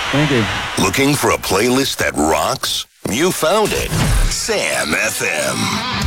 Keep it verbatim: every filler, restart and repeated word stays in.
Thank you. Looking for a playlist that rocks? You found it. Sam F M.